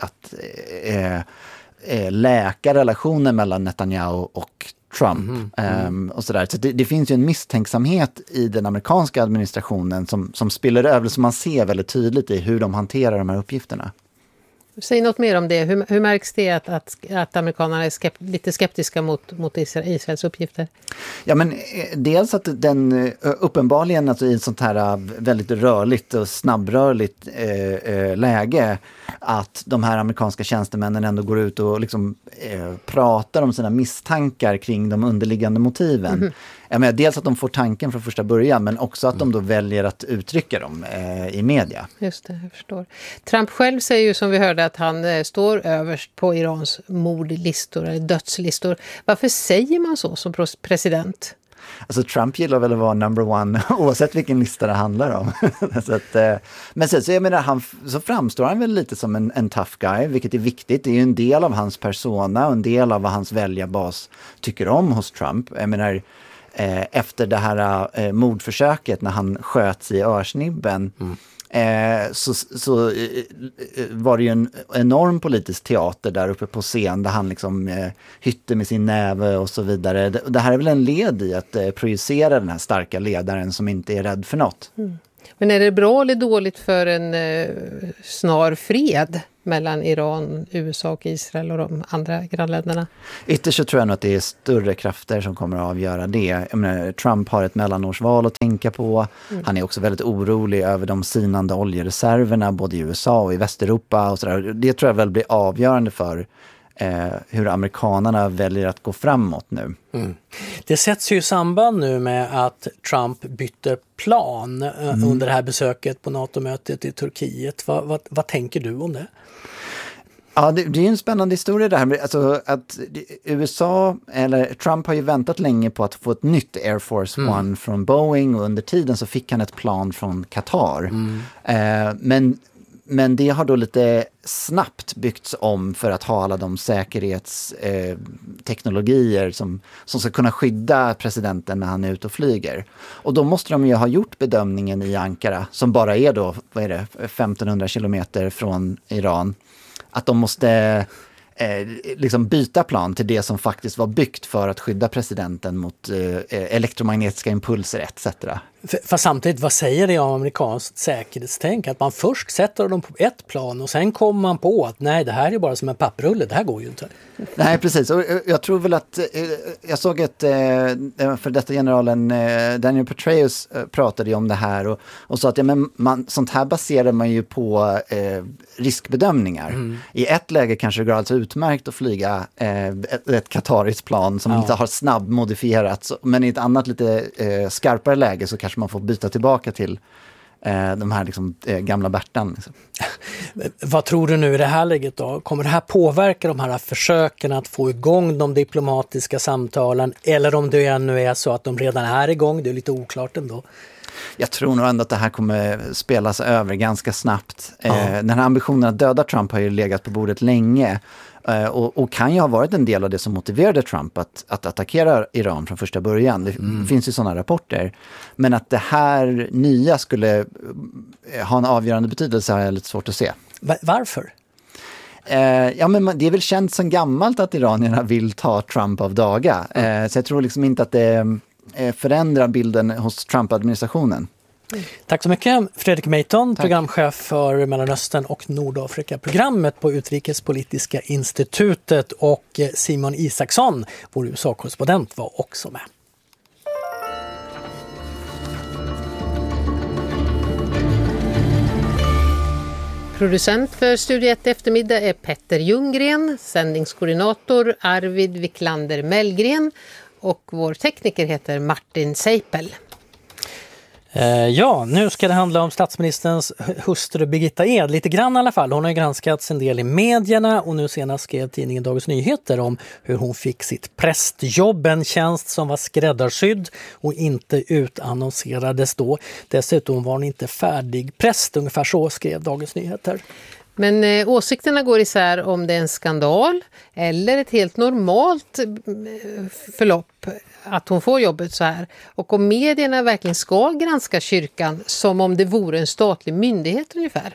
läka relationen mellan Netanyahu och Trump och sådär. Så det finns ju en misstänksamhet i den amerikanska administrationen som spiller över, som man ser väldigt tydligt i hur de hanterar de här uppgifterna. Säg något mer om det. Hur märks det att amerikanerna är lite skeptiska mot Israels uppgifter? Ja, men dels att den uppenbarligen i ett sånt här väldigt rörligt och snabbrörligt läge, att de här amerikanska tjänstemännen ändå går ut och pratar om sina misstankar kring de underliggande motiven. jag menar, dels att de får tanken från första början, men också att de då väljer att uttrycka dem i media. Just det, jag förstår. Trump själv säger ju som vi hörde att han står överst på Irans mordlistor eller dödslistor. Varför säger man så som president? Alltså Trump gillar väl att vara number one oavsett vilken lista det handlar om. Så att, men så jag menar, så framstår han väl lite som en tough guy, vilket är viktigt. Det är ju en del av hans persona och en del av vad hans väljarbas tycker om hos Trump. Jag menar, efter det här mordförsöket när han sköts i örsnibben så var det ju en enorm politisk teater där uppe på scen där han liksom hytte med sin näve och så vidare. Det här är väl en led i att projicera den här starka ledaren som inte är rädd för något. Men är det bra eller dåligt för en snar fred mellan Iran, USA och Israel och de andra grannländerna? Ytterst så tror jag nog att det är större krafter som kommer att avgöra det. Jag menar, Trump har ett mellanårsval att tänka på. Han är också väldigt orolig över de sinande oljereserverna både i USA och i Västeuropa. Och sådär. Det tror jag väl blir avgörande för hur amerikanerna väljer att gå framåt nu. Det sätts ju i samband nu med att Trump bytte plan under det här besöket på NATO-mötet i Turkiet. Vad tänker du om det? Ja, det är ju en spännande historia det här. Alltså att USA, eller Trump har ju väntat länge på att få ett nytt Air Force One från Boeing och under tiden så fick han ett plan från Qatar. Men det har då lite snabbt byggts om för att ha alla de säkerhetsteknologier som ska kunna skydda presidenten när han är ute och flyger. Och då måste de ju ha gjort bedömningen i Ankara, som bara är då, 1500 kilometer från Iran, att de måste liksom byta plan till det som faktiskt var byggt för att skydda presidenten mot elektromagnetiska impulser etc. Fast samtidigt, vad säger det om amerikanskt säkerhetstänk? Att man först sätter dem på ett plan och sen kommer man på att nej, det här är bara som en papprulle, det här går ju inte. Nej, precis. Och jag tror väl att jag såg för detta generalen Daniel Petraeus pratade ju om det här och sa att sånt här baserar man ju på riskbedömningar. I ett läge kanske det går alltså utmärkt att flyga ett qatariskt plan som inte har snabbmodifierats, men i ett annat lite skarpare läge så kanske man får byta tillbaka till de här liksom, gamla Bertan. Liksom. Vad tror du nu i det här läget då? Kommer det här påverka de här försöken att få igång de diplomatiska samtalen, eller om det ännu är så att de redan är igång? Det är lite oklart ändå. Jag tror nog ändå att det här kommer spelas över ganska snabbt. Den här ambitionen att döda Trump har ju legat på bordet länge. Och kan ju ha varit en del av det som motiverade Trump att attackera Iran från första början. Det finns ju sådana rapporter. Men att det här nya skulle ha en avgörande betydelse har jag lite svårt att se. Varför? Ja, men det är väl känt sedan gammalt att iranierna vill ta Trump av daga. Så jag tror liksom inte att det förändrar bilden hos Trump-administrationen. Tack så mycket, Fredrik Meiton, programchef för Mellanöstern och Nordafrika-programmet på Utrikespolitiska institutet, och Simon Isaksson, vår USA-korrespondent, var också med. Producent för Studio 1 eftermiddag är Petter Ljunggren, sändningskoordinator Arvid Wiklander Mellgren och vår tekniker heter Martin Seipel. Ja, nu ska det handla om statsministerns hustru Birgitta Ed, lite grann i alla fall. Hon har granskats en del i medierna och nu senast skrev tidningen Dagens Nyheter om hur hon fick sitt prästjobb, en tjänst som var skräddarsydd och inte utannonserades då. Dessutom var hon inte färdig präst, ungefär så skrev Dagens Nyheter. Men åsikterna går isär om det är en skandal eller ett helt normalt förlopp att hon får jobbet så här. Och om medierna verkligen ska granska kyrkan som om det vore en statlig myndighet ungefär.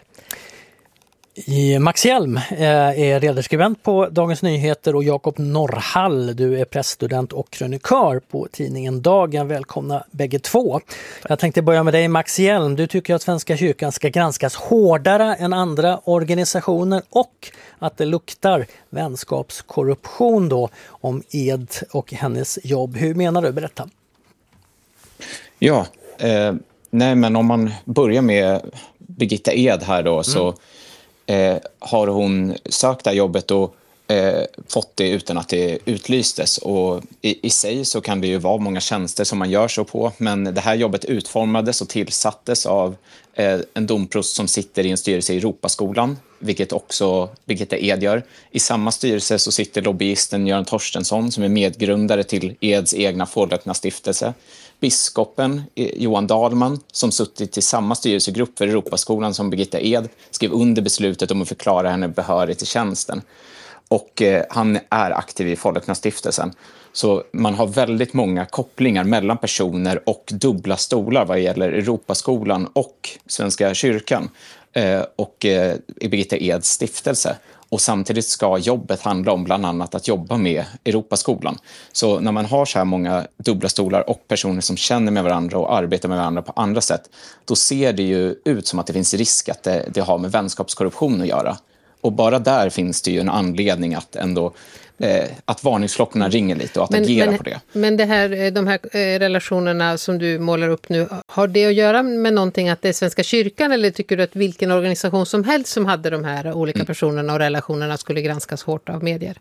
Max Hjelm är ledarskribent på Dagens Nyheter och Jakob Norrhall, du är pressstudent och krönikör på tidningen Dagen. Välkomna bägge två. Jag tänkte börja med dig, Max Hjelm. Du tycker att Svenska kyrkan ska granskas hårdare än andra organisationer och att det luktar vänskapskorruption då om Ed och hennes jobb. Hur menar du? Berätta. Ja, nej, men om man börjar med Birgitta Ed här då så har hon sökt det här jobbet och fått det utan att det utlystes. Och i sig så kan det ju vara många tjänster som man gör så på, men det här jobbet utformades och tillsattes av en domprost som sitter i en styrelse i Europaskolan, vilket också Birgitta Ed gör. I samma styrelse så sitter lobbyisten Göran Torstensson som är medgrundare till Eds egna Fårlökna stiftelse. Biskopen Johan Dahlman, som suttit i samma styrelsegrupp för Europaskolan som Birgitta Ed, skrev under beslutet om att förklara henne behörig till tjänsten. Och han är aktiv i Fårlökna stiftelsen. Så man har väldigt många kopplingar mellan personer och dubbla stolar vad gäller Europaskolan och Svenska kyrkan och i Birgitta Eds stiftelse. Och samtidigt ska jobbet handla om bland annat att jobba med Europaskolan. Så när man har så här många dubbla stolar och personer som känner med varandra och arbetar med varandra på andra sätt, då ser det ju ut som att det finns risk att det har med vänskapskorruption att göra. Och bara där finns det ju en anledning att ändå att varningsklockorna ringer lite och att agera på det. Men de här relationerna som du målar upp nu, har det att göra med någonting att det är Svenska kyrkan, eller tycker du att vilken organisation som helst som hade de här olika personerna och relationerna skulle granskas hårt av medier?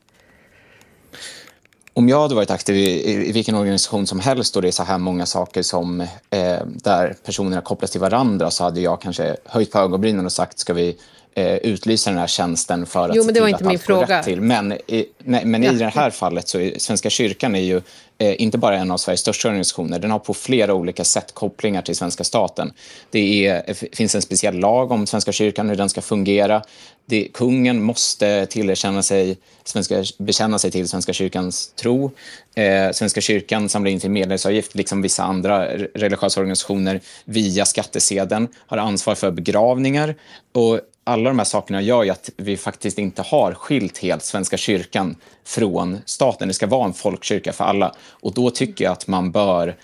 Om jag hade varit aktiv i vilken organisation som helst och det är så här många saker som där personerna kopplas till varandra, så hade jag kanske höjt på ögonbrynen och sagt, ska vi utlysa den här tjänsten för att se till att allt går rätt till. Men i det här fallet så är Svenska kyrkan är ju inte bara en av Sveriges största organisationer. Den har på flera olika sätt kopplingar till svenska staten. Det finns en speciell lag om Svenska kyrkan, hur den ska fungera. Kungen måste bekänna sig till Svenska kyrkans tro. Svenska kyrkan samlar in till medlemsavgift, liksom vissa andra religiösa organisationer, via skattesedeln, har ansvar för begravningar. Och alla de här sakerna gör ju att vi faktiskt inte har skilt helt Svenska kyrkan från staten. Det ska vara en folkkyrka för alla. Och då tycker jag att man bör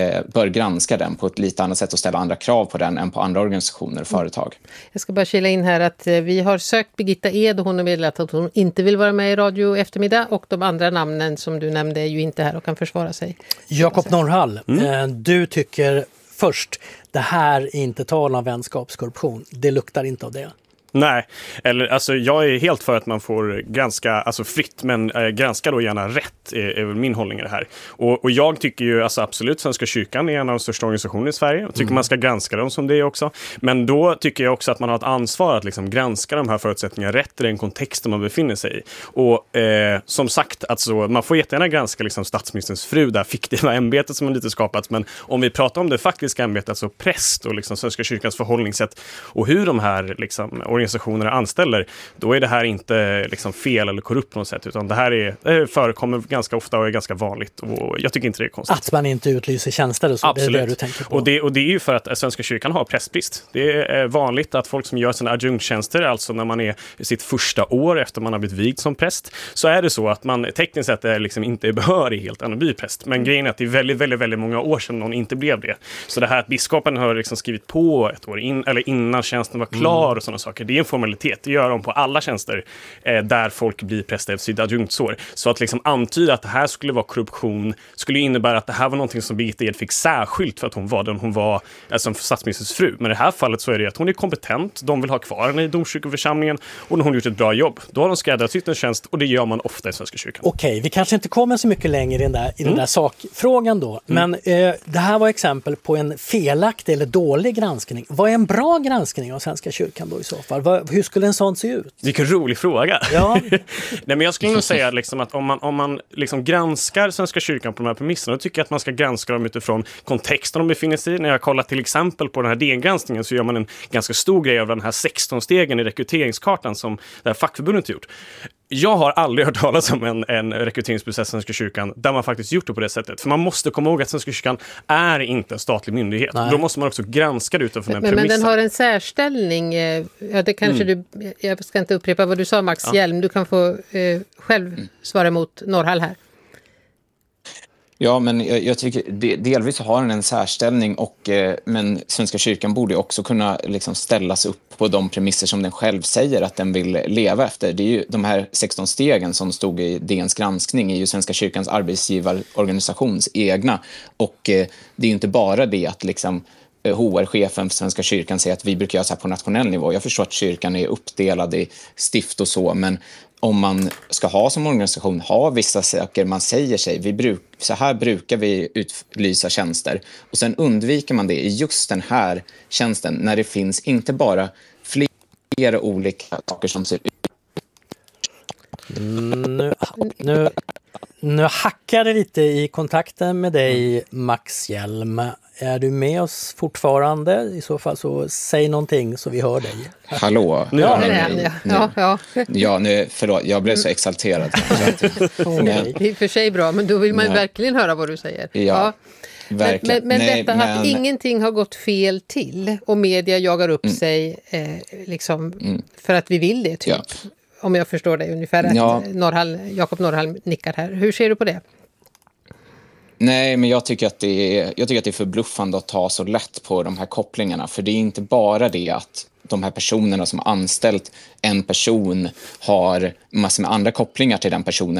granska den på ett lite annat sätt och ställa andra krav på den än på andra organisationer och företag. Jag ska bara kila in här att vi har sökt Birgitta Ed och hon har meddelat att hon inte vill vara med i Radio Eftermiddag, och de andra namnen som du nämnde är ju inte här och kan försvara sig. Jakob Norrhall, du tycker först, det här är inte tal om vänskapskorruption. Det luktar inte av det. Nej, alltså jag är helt för att man får granska fritt, men granska då gärna rätt är väl min hållning i det här. Och jag tycker ju absolut Svenska kyrkan är en av de största organisationerna i Sverige. Jag tycker man ska granska dem som det också. Men då tycker jag också att man har ett ansvar att liksom granska de här förutsättningarna rätt i den kontexten man befinner sig i. Och som sagt, alltså, man får jättegärna granska liksom statsministerns fru, där fiktiva ämbetet som har lite skapats. Men om vi pratar om det faktiska ämbetet, alltså präst och liksom Svenska kyrkans förhållningssätt och hur de här liksom organisationer anställer, då är det här inte liksom fel eller korrupt på något sätt, utan det här förekommer ganska ofta och är ganska vanligt, och jag tycker inte det är konstigt. Att man inte utlyser tjänster och så, absolut. Det är det du tänker på. Och det är ju för att Svenska kyrkan har prästbrist. Det är vanligt att folk som gör sina adjunktstjänster, alltså när man är i sitt första år efter man har blivit vigd som präst, så är det så att man tekniskt sett liksom inte är behörig helt att bli präst. Men grejen är att det är väldigt, väldigt, väldigt många år sedan någon inte blev det. Så det här att biskopen har liksom skrivit på ett år innan tjänsten var klar och sådana saker, det är en formalitet. Det gör de på alla tjänster där folk blir präster efter sitt adjunktsår. Så att liksom antyda att det här skulle vara korruption skulle innebära att det här var någonting som Birgitta Ed fick särskilt för att hon var den hon var som statsministerns fru. Men i det här fallet så är det att hon är kompetent, de vill ha kvar henne i domkyrkoförsamlingen, och hon har gjort ett bra jobb. Då har de skräddarsytt en tjänst, och det gör man ofta i Svenska kyrkan. Okej, vi kanske inte kommer så mycket längre i den där sakfrågan då. Men det här var exempel på en felaktig eller dålig granskning. Vad är en bra granskning av Svenska kyrkan då i så fall? Hur skulle en sån se ut? Vilken rolig fråga. Ja. Nej, men jag skulle nog säga liksom att om man liksom granskar Svenska kyrkan på de här premisserna, då tycker jag att man ska granska dem utifrån kontexten de befinner sig i. När jag kollar till exempel på den här DN-granskningen, så gör man en ganska stor grej av den här 16-stegen i rekryteringskartan som det här fackförbundet gjort. Jag har aldrig hört talas om en rekryteringsprocess i Svenska kyrkan där man faktiskt gjort det på det sättet. För man måste komma ihåg att Svenska kyrkan är inte en statlig myndighet. Nej. Då måste man också granska det utifrån den premissen. Men den har en särställning. Ja, det kanske jag ska inte upprepa vad du sa, Max Hjelm. Du kan få själv svara emot Norrhall här. Ja, men jag tycker delvis har den en särställning, men Svenska kyrkan borde också kunna liksom ställas upp på de premisser som den själv säger att den vill leva efter. Det är ju de här 16 stegen som stod i DNs granskning är ju Svenska kyrkans arbetsgivarorganisations egna, och det är ju inte bara det att liksom HR-chefen för Svenska kyrkan säger att vi brukar göra så här på nationell nivå. Jag förstår att kyrkan är uppdelad i stift och så, men om man ska ha som organisation, ha vissa saker man säger sig, så här brukar vi utlysa tjänster, och sen undviker man det i just den här tjänsten när det finns inte bara flera olika saker som ser ut. Nu hackar det lite i kontakten med dig, Max Hjelm. Är du med oss fortfarande? I så fall så säg någonting så vi hör dig. Hallå? Förlåt, jag blev så exalterad. Det är i och för sig bra, men då vill man verkligen höra vad du säger. Ja. Men att ingenting har gått fel till och media jagar upp sig för att vi vill det typ. Ja. Om jag förstår dig ungefär. Jakob Norrhall nickar här. Hur ser du på det? Nej, men jag tycker att det är förbluffande att ta så lätt på de här kopplingarna. För det är inte bara det att de här personerna som har anställt en person har massor med andra kopplingar till den personen.